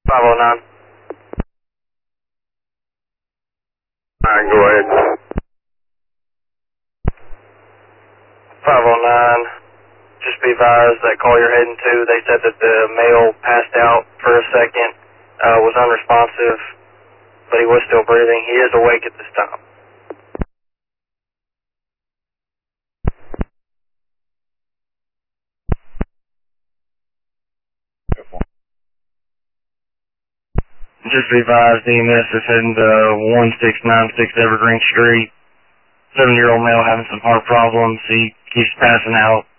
509. Alright, go ahead. 509. Just be advised that call you're heading to, they said that the male passed out for a second, was unresponsive, but he was still breathing. He is awake at this time. Just be advised, EMS is heading to 1696 Evergreen Street. 7-year-old male having some heart problems. He keeps passing out.